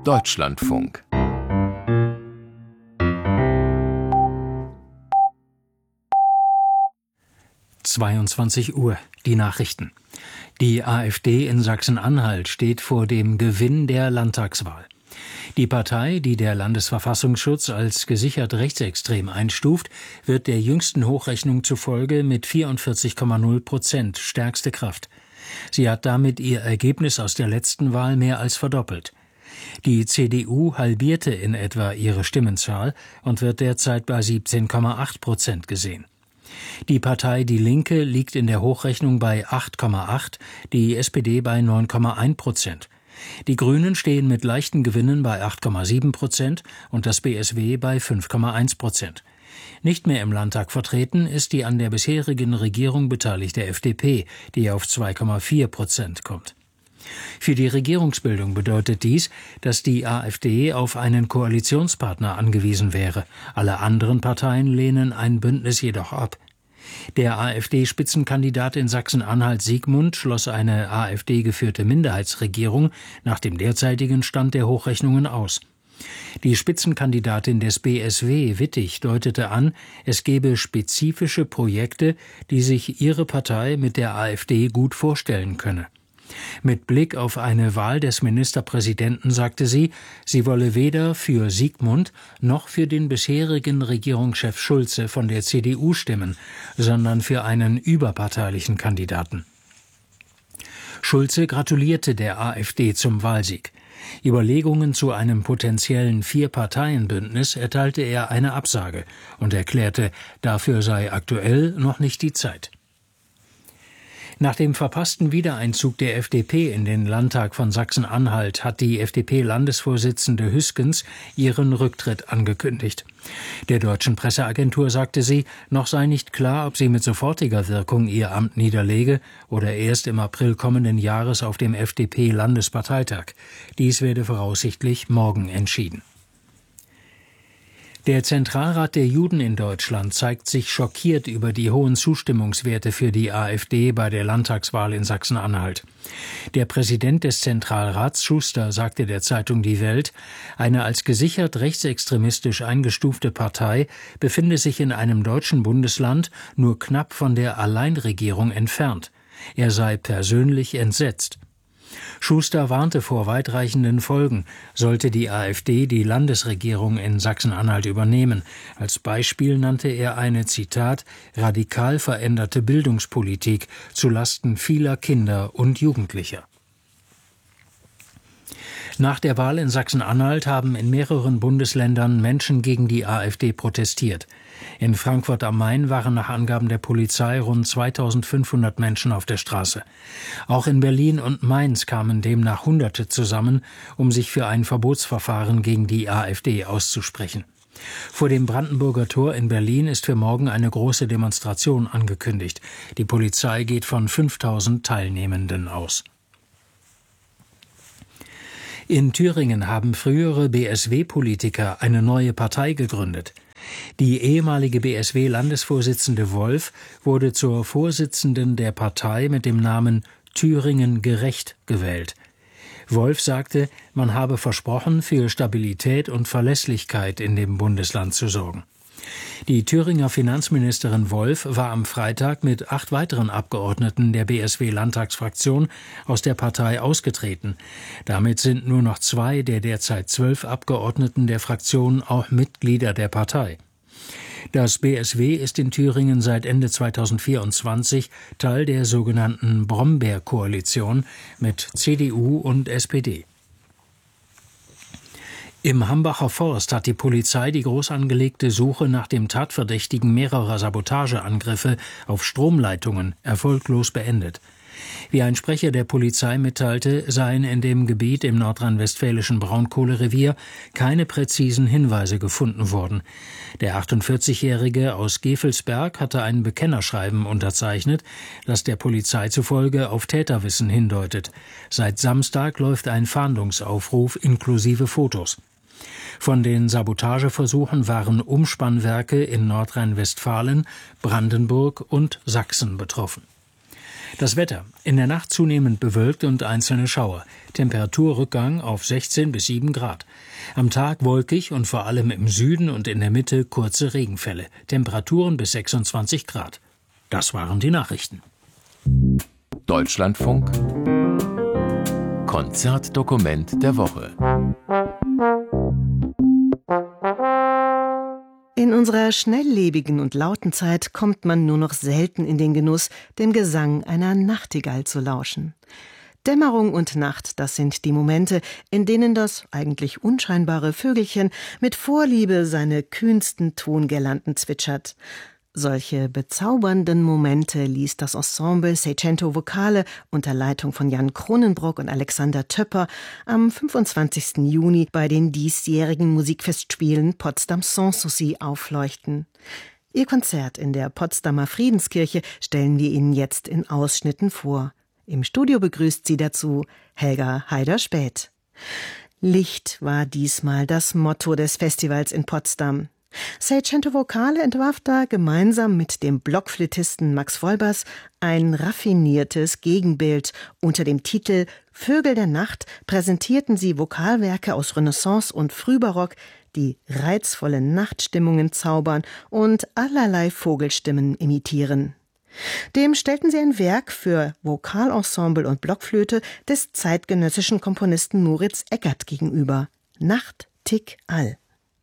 Deutschlandfunk 22 Uhr, die Nachrichten. Die AfD in Sachsen-Anhalt steht vor dem Gewinn der Landtagswahl. Die Partei, die der Landesverfassungsschutz als gesichert rechtsextrem einstuft, wird der jüngsten Hochrechnung zufolge mit 44,0% stärkste Kraft. Sie hat damit ihr Ergebnis aus der letzten Wahl mehr als verdoppelt. Die CDU halbierte in etwa ihre Stimmenzahl und wird derzeit bei 17,8% gesehen. Die Partei Die Linke liegt in der Hochrechnung bei 8,8%, die SPD bei 9,1%. Die Grünen stehen mit leichten Gewinnen bei 8,7% und das BSW bei 5,1%. Nicht mehr im Landtag vertreten ist die an der bisherigen Regierung beteiligte FDP, die auf 2,4% kommt. Für die Regierungsbildung bedeutet dies, dass die AfD auf einen Koalitionspartner angewiesen wäre. Alle anderen Parteien lehnen ein Bündnis jedoch ab. Der AfD-Spitzenkandidat in Sachsen-Anhalt Siegmund schloss eine AfD-geführte Minderheitsregierung nach dem derzeitigen Stand der Hochrechnungen aus. Die Spitzenkandidatin des BSW, Wittig, deutete an, es gebe spezifische Projekte, die sich ihre Partei mit der AfD gut vorstellen könne. Mit Blick auf eine Wahl des Ministerpräsidenten sagte sie, sie wolle weder für Siegmund noch für den bisherigen Regierungschef Schulze von der CDU stimmen, sondern für einen überparteilichen Kandidaten. Schulze gratulierte der AfD zum Wahlsieg. Überlegungen zu einem potenziellen Vier-Parteien-Bündnis erteilte er eine Absage und erklärte, dafür sei aktuell noch nicht die Zeit. Nach dem verpassten Wiedereinzug der FDP in den Landtag von Sachsen-Anhalt hat die FDP-Landesvorsitzende Hüskens ihren Rücktritt angekündigt. Der deutschen Presseagentur sagte sie, noch sei nicht klar, ob sie mit sofortiger Wirkung ihr Amt niederlege oder erst im April kommenden Jahres auf dem FDP-Landesparteitag. Dies werde voraussichtlich morgen entschieden. Der Zentralrat der Juden in Deutschland zeigt sich schockiert über die hohen Zustimmungswerte für die AfD bei der Landtagswahl in Sachsen-Anhalt. Der Präsident des Zentralrats, Schuster, sagte der Zeitung Die Welt, eine als gesichert rechtsextremistisch eingestufte Partei befinde sich in einem deutschen Bundesland nur knapp von der Alleinregierung entfernt. Er sei persönlich entsetzt. Schuster warnte vor weitreichenden Folgen, sollte die AfD die Landesregierung in Sachsen-Anhalt übernehmen. Als Beispiel nannte er eine, Zitat, radikal veränderte Bildungspolitik zulasten vieler Kinder und Jugendlicher. Nach der Wahl in Sachsen-Anhalt haben in mehreren Bundesländern Menschen gegen die AfD protestiert. In Frankfurt am Main waren nach Angaben der Polizei rund 2500 Menschen auf der Straße. Auch in Berlin und Mainz kamen demnach Hunderte zusammen, um sich für ein Verbotsverfahren gegen die AfD auszusprechen. Vor dem Brandenburger Tor in Berlin ist für morgen eine große Demonstration angekündigt. Die Polizei geht von 5000 Teilnehmenden aus. In Thüringen haben frühere BSW-Politiker eine neue Partei gegründet. Die ehemalige BSW-Landesvorsitzende Wolf wurde zur Vorsitzenden der Partei mit dem Namen Thüringen gerecht gewählt. Wolf sagte, man habe versprochen, für Stabilität und Verlässlichkeit in dem Bundesland zu sorgen. Die Thüringer Finanzministerin Wolf war am Freitag mit 8 weiteren Abgeordneten der BSW-Landtagsfraktion aus der Partei ausgetreten. Damit sind nur noch 2 der derzeit 12 Abgeordneten der Fraktion auch Mitglieder der Partei. Das BSW ist in Thüringen seit Ende 2024 Teil der sogenannten Brombeer-Koalition mit CDU und SPD. Im Hambacher Forst hat die Polizei die groß angelegte Suche nach dem Tatverdächtigen mehrerer Sabotageangriffe auf Stromleitungen erfolglos beendet. Wie ein Sprecher der Polizei mitteilte, seien in dem Gebiet im nordrhein-westfälischen Braunkohlerevier keine präzisen Hinweise gefunden worden. Der 48-Jährige aus Gevelsberg hatte ein Bekennerschreiben unterzeichnet, das der Polizei zufolge auf Täterwissen hindeutet. Seit Samstag läuft ein Fahndungsaufruf inklusive Fotos. Von den Sabotageversuchen waren Umspannwerke in Nordrhein-Westfalen, Brandenburg und Sachsen betroffen. Das Wetter. In der Nacht zunehmend bewölkt und einzelne Schauer. Temperaturrückgang auf 16 bis 7 Grad. Am Tag wolkig und vor allem im Süden und in der Mitte kurze Regenfälle. Temperaturen bis 26 Grad. Das waren die Nachrichten. Deutschlandfunk Konzertdokument der Woche. In unserer schnelllebigen und lauten Zeit kommt man nur noch selten in den Genuss, dem Gesang einer Nachtigall zu lauschen. Dämmerung und Nacht, das sind die Momente, in denen das eigentlich unscheinbare Vögelchen mit Vorliebe seine kühnsten Tongirlanden zwitschert. Solche bezaubernden Momente ließ das Ensemble Seicento Vocale unter Leitung von Jan Kronenbrock und Alexander Töpper am 25. Juni bei den diesjährigen Musikfestspielen Potsdam Sanssouci aufleuchten. Ihr Konzert in der Potsdamer Friedenskirche stellen wir Ihnen jetzt in Ausschnitten vor. Im Studio begrüßt sie dazu Helga Haider-Späth. Licht war diesmal das Motto des Festivals in Potsdam. Seicento Vocale entwarf da gemeinsam mit dem Blockflötisten Max Wolbers ein raffiniertes Gegenbild. Unter dem Titel Vögel der Nacht präsentierten sie Vokalwerke aus Renaissance und Frühbarock, die reizvolle Nachtstimmungen zaubern und allerlei Vogelstimmen imitieren. Dem stellten sie ein Werk für Vokalensemble und Blockflöte des zeitgenössischen Komponisten Moritz Eggert gegenüber. Nacht, Tick, All.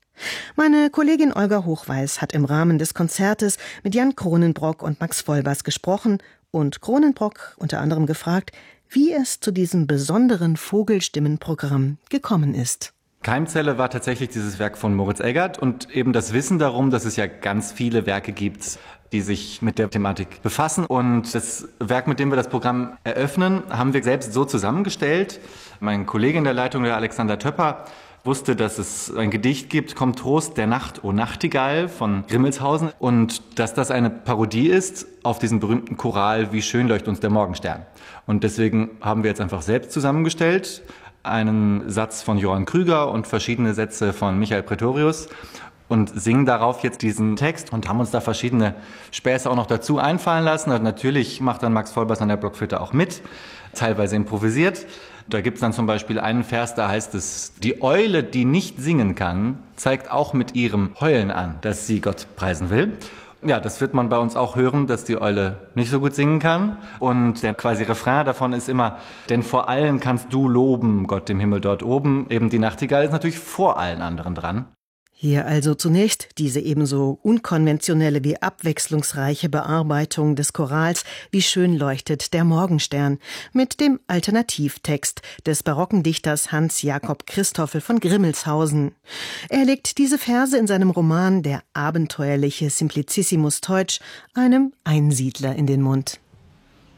Meine Kollegin Olga Hochweis hat im Rahmen des Konzertes mit Jan Kronenbrock und Max Wolbers gesprochen und Kronenbrock unter anderem gefragt, wie es zu diesem besonderen Vogelstimmenprogramm gekommen ist. Keimzelle war tatsächlich dieses Werk von Moritz Eggert und eben das Wissen darum, dass es ja ganz viele Werke gibt, die sich mit der Thematik befassen. Und das Werk, mit dem wir das Programm eröffnen, haben wir selbst so zusammengestellt. Mein Kollege in der Leitung, der Alexander Töpper, wusste, dass es ein Gedicht gibt, Komm Trost der Nacht, o Nachtigall von Grimmelshausen, und dass das eine Parodie ist auf diesen berühmten Choral Wie schön leuchtet uns der Morgenstern. Und deswegen haben wir jetzt einfach selbst zusammengestellt, einen Satz von Johann Krüger und verschiedene Sätze von Michael Pretorius und singen darauf jetzt diesen Text und haben uns da verschiedene Späße auch noch dazu einfallen lassen. Und natürlich macht dann Max Wolbers an der Blockflöte auch mit, teilweise improvisiert. Da gibt es dann zum Beispiel einen Vers, da heißt es: Die Eule, die nicht singen kann, zeigt auch mit ihrem Heulen an, dass sie Gott preisen will. Ja, das wird man bei uns auch hören, dass die Eule nicht so gut singen kann. Und der quasi Refrain davon ist immer: Denn vor allen kannst du loben, Gott im Himmel dort oben. Eben die Nachtigall ist natürlich vor allen anderen dran. Hier also zunächst diese ebenso unkonventionelle wie abwechslungsreiche Bearbeitung des Chorals Wie schön leuchtet der Morgenstern mit dem Alternativtext des barocken Dichters Hans Jakob Christoffel von Grimmelshausen. Er legt diese Verse in seinem Roman Der abenteuerliche Simplicissimus Teutsch einem Einsiedler in den Mund.